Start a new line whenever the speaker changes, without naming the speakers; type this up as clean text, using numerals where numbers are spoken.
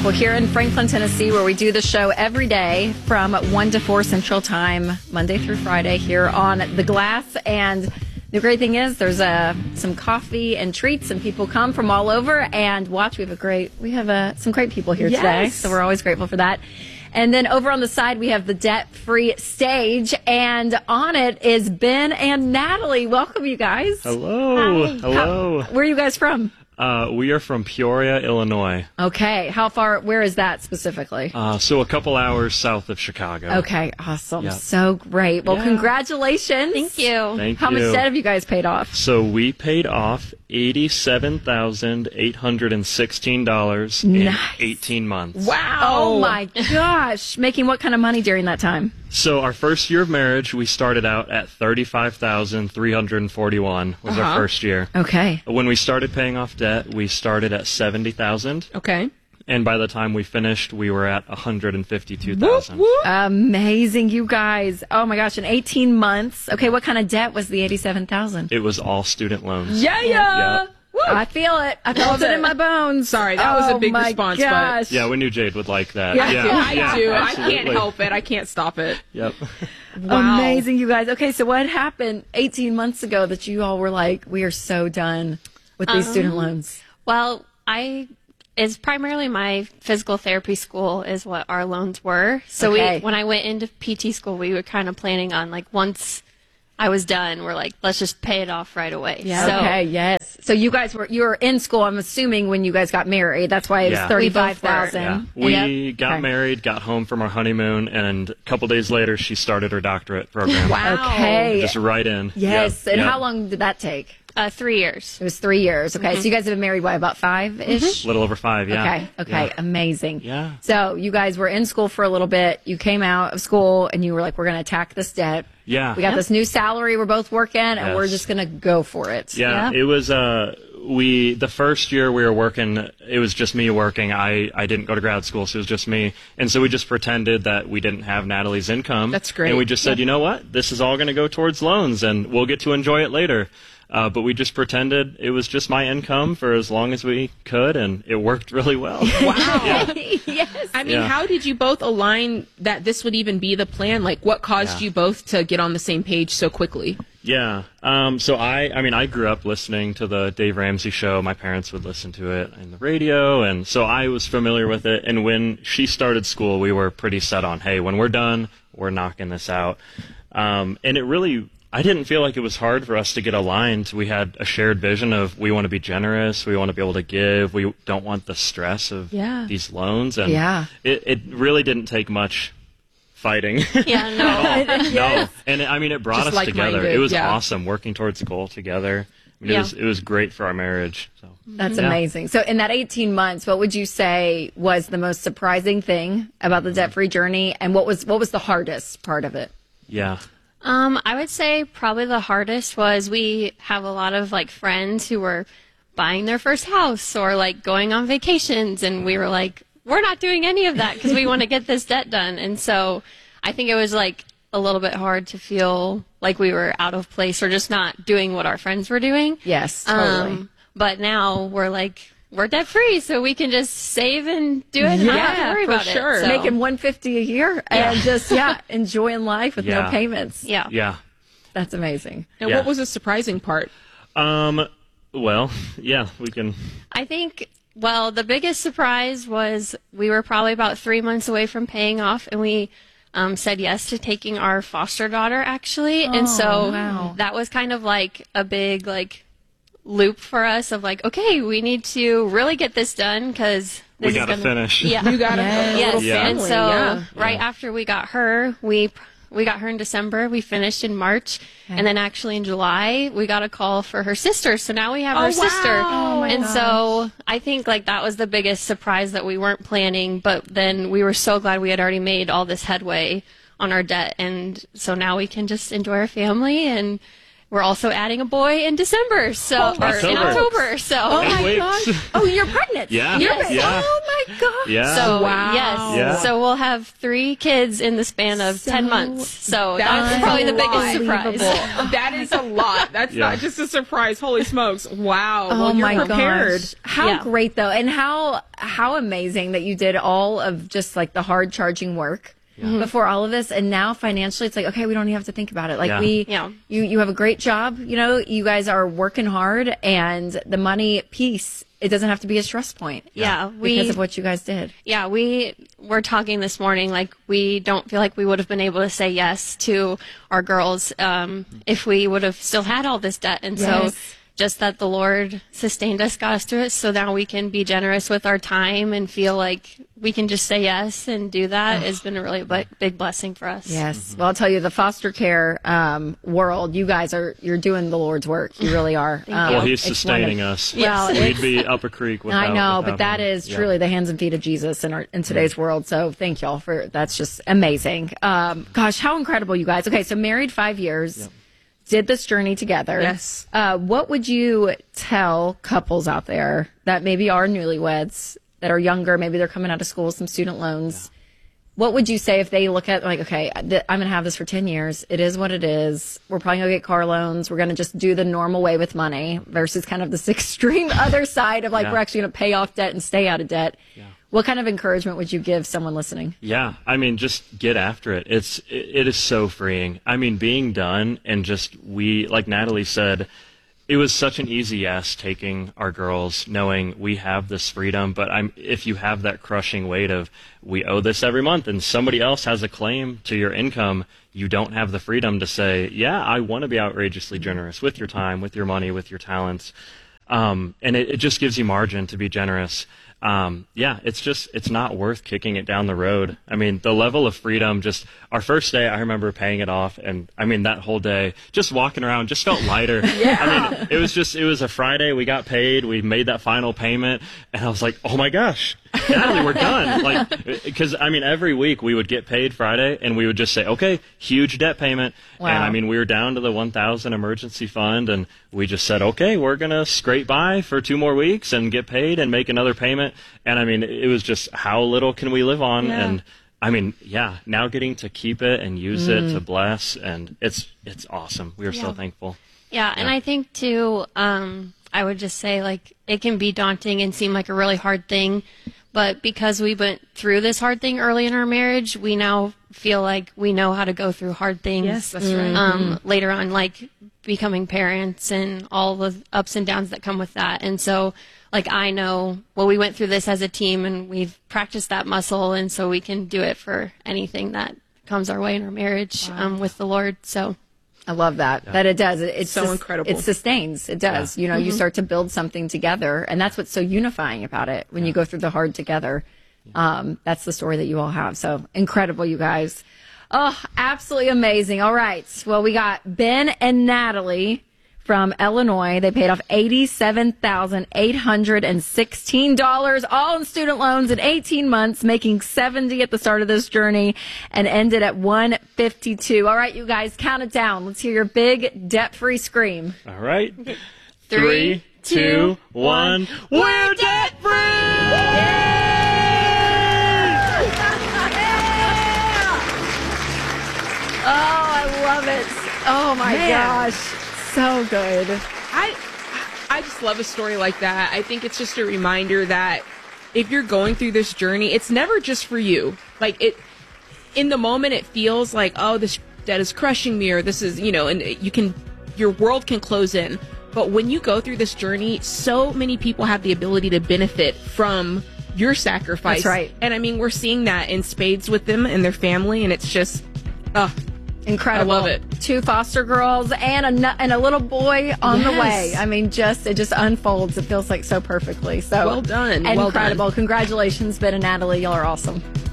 Well, here in Franklin, Tennessee, where we do the show every day from 1 to 4 Central Time, Monday through Friday, here on The Glass. And the great thing is there's some coffee and treats, and people come from all over and watch. We have some great people here today, so we're always grateful for that. And then over on the side, we have the debt-free stage, and on it is Ben and Natalie. Welcome, you guys.
Hello.
Hi.
Hello.
Where are you guys from?
We are from Peoria, Illinois.
Okay. How far? Where is that specifically?
So a couple hours south of Chicago.
Okay. Awesome.
Yep.
So great. Well, congratulations.
Thank you.
Thank
How
you.
much debt have you guys paid off?
So we paid off $87,816
Nice.
in 18 months.
Wow. Oh, my gosh. Making what kind of money during that time?
So our first year of marriage, we started out at $35,341 was our first year.
Okay.
When we started paying off debt, we started at $70,000.
Okay.
And by the time we finished, we were at $152,000.
Amazing, you guys. Oh, my gosh. In 18 months. Okay. What kind of debt was the $87,000?
It was all student loans.
Yeah.
Yep.
I feel it. I felt it in my bones.
Sorry, that was a big response,
gosh.
Yeah, we knew Jade would like that.
Yeah.
I do. I
absolutely.
can't help it. I can't stop it.
Yep.
Wow.
Amazing, you guys. Okay, so what happened 18 months ago that you all were like, we are so done with these student loans?
Well, it's primarily my physical therapy school is what our loans were. So
Okay.
when I went into PT school, we were kind of planning on once I was done, we're like, let's just pay it off right away.
Yeah.
So,
Okay, yes. So you were in school, I'm assuming, when you guys got married. That's why it was
Yeah.
$35,000.
Yeah. We got
Okay.
married, got home from our honeymoon, and a couple days later, she started her doctorate program.
Wow.
Okay.
Just right in.
Yes.
Yep.
And
Yep.
how long did that take?
3 years.
It was 3 years. Okay. So you guys have been married, about 5-ish?
A little over 5, yeah.
Okay.
Yeah.
Amazing.
Yeah.
So you guys were in school for a little bit. You came out of school and you were like, we're going to attack this debt.
Yeah.
We got this new salary we're both working, and
Yes.
we're just going to go for it.
Yeah, it was the first year we were working, it was just me working. I didn't go to grad school, so it was just me. And so we just pretended that we didn't have Natalie's income.
That's great.
And we just said, you know what? This is all going to go towards loans, and we'll get to enjoy it later. But we just pretended it was just my income for as long as we could, and it worked really well.
Wow.
Yes.
I mean,
Yeah.
how did you both align that this would even be the plan? Like, what caused you both to get on the same page so quickly?
Yeah. So I grew up listening to the Dave Ramsey show. My parents would listen to it on the radio, and so I was familiar with it. And when she started school, we were pretty set on, hey, when we're done, we're knocking this out. And it really, I didn't feel like it was hard for us to get aligned. We had a shared vision of we want to be generous, we want to be able to give, we don't want the stress of these loans. And it really didn't take much fighting.
Yeah, no.
No, and it brought
Just
us together.
like-minded,
It was
yeah.
awesome working towards the goal together. It was great for our marriage. So
That's amazing. So in that 18 months, what would you say was the most surprising thing about the debt-free journey, and what was the hardest part of it?
yeah,
I would say probably the hardest was we have a lot of friends who were buying their first house or going on vacations, and we were like, we're not doing any of that because we want to get this debt done. And so I think it was a little bit hard to feel like we were out of place or just not doing what our friends were doing.
Yes, totally.
But now we're debt free, so we can just save and do it and not have to worry
for
about
sure.
it. So,
Making $150 a year and just enjoying life with no
Yeah.
payments.
yeah.
yeah.
That's amazing.
And
Yeah.
what was the surprising part?
Well, yeah, we can.
I think, the biggest surprise was we were probably about 3 months away from paying off, and we said yes to taking our foster daughter, actually. And so
wow.
that was kind of a big, loop for us of okay, we need to really get this done because
We got to finish.
Yeah.
You got a little
Yes,
family.
and so
yeah.
right after we got her, we got her in December. We finished in March, and then actually in July we got a call for her sister. So now we have her sister, and so I think that was the biggest surprise that we weren't planning. But then we were so glad we had already made all this headway on our debt, and so now we can just enjoy our family. And we're also adding a boy in December, so or in
October.
October. So
Oh my
Wait.
gosh. Oh, you're pregnant.
Yeah.
You're
Yes.
Yeah.
Oh my gosh.
Yeah.
So
Wow.
yes,
Yeah.
so we'll have 3 kids in the span of 10 months. So that's
That's
probably the biggest
unbelievable.
surprise.
That is a lot. That's
Yeah.
not just a surprise. Holy smokes. Wow.
Oh
Well, you're
my
prepared.
gosh. How
Yeah.
great though. And how amazing that you did all of just like the hard charging work before all of this. And now financially it's like, okay, we don't even have to think about it. Like
Yeah.
you have a great job. You know, you guys are working hard and the money piece, it doesn't have to be a stress point.
Yeah,
Because of what you guys did.
Yeah, we were talking this morning, like, we don't feel like we would have been able to say yes to our girls if we would have still had all this debt. And
Yes.
so just that the Lord sustained us, got us through it, so now we can be generous with our time and feel like we can just say yes and do that has been a really big blessing for us.
Yes. Well, I'll tell you, the foster care world, you guys you're doing the Lord's work. You really are.
Well, he's
it's
sustaining
wonderful.
us.
Well,
We'd be up a creek without.
I know,
without
but that
him.
is
Yeah.
truly the hands and feet of Jesus in today's world. So thank y'all that's just amazing. Gosh, how incredible, you guys. Okay, so married 5 years, did this journey together.
Yes.
What would you tell couples out there that maybe are newlyweds, that are younger, maybe they're coming out of school, some student loans? What would you say if they look at like, okay, I'm going to have this for 10 years. It is what it is. We're probably going to get car loans. We're going to just do the normal way with money versus kind of this extreme other side of like,
Yeah.
we're actually going to pay off debt and stay out of debt. What kind of encouragement would you give someone listening?
Yeah, I mean, just get after it. It is so freeing. I mean, being done and just like Natalie said, it was such an easy yes taking our girls, knowing we have this freedom. But if you have that crushing weight of we owe this every month and somebody else has a claim to your income, you don't have the freedom to say, yeah, I want to be outrageously generous with your time, with your money, with your talents. And it just gives you margin to be generous. It's not worth kicking it down the road. I mean, the level of freedom, just our first day, I remember paying it off. And I mean, that whole day, just walking around just felt lighter. I mean, it was a Friday. We got paid. We made that final payment. And I was like, oh my gosh, Natalie, we're done. Like, because I mean, every week we would get paid Friday and we would just say, okay, huge debt payment.
Wow.
And I mean, we were down to the 1,000 emergency fund and we just said, okay, we're going to scrape by for 2 more weeks and get paid and make another payment. And I mean, it was just how little can we live on?
Yeah.
And I mean, now getting to keep it and use it to bless, and it's awesome. We are so thankful.
Yeah, and I think too, I would just say, like, it can be daunting and seem like a really hard thing, but because we went through this hard thing early in our marriage, we now feel like we know how to go through hard things.
Yes, that's right.
Later on, like becoming parents and all the ups and downs that come with that. And so, like, I know, well, we went through this as a team and we've practiced that muscle, and so we can do it for anything that comes our way in our marriage with the Lord. So
I love that. That it does. It's
So incredible.
It sustains. It does.
Yeah.
You know, you start to build something together, and that's what's so unifying about it. When you go through the hard together, that's the story that you all have. So incredible, you guys. Oh, absolutely amazing. All right. Well, we got Ben and Natalie from Illinois. They paid off $87,816, all in student loans in 18 months, making 70 at the start of this journey, and ended at 152. All right, you guys, count it down. Let's hear your big debt-free scream.
All right.
3,
2, 1. We're debt free!
Oh, I love it. Oh my gosh. So good.
I just love a story like that. I think it's just a reminder that if you're going through this journey, it's never just for you. Like, in the moment, it feels like, oh, this debt is crushing me, or this is, and your world can close in. But when you go through this journey, so many people have the ability to benefit from your sacrifice.
That's right.
And I mean, we're seeing that in spades with them and their family, and it's just,
Incredible.
I love it.
2 foster girls and a little boy on the
Yes.
way. I mean, it just unfolds. It feels like so perfectly. So
Well done.
Incredible.
Well done.
Congratulations, Ben and Natalie. Y'all are awesome.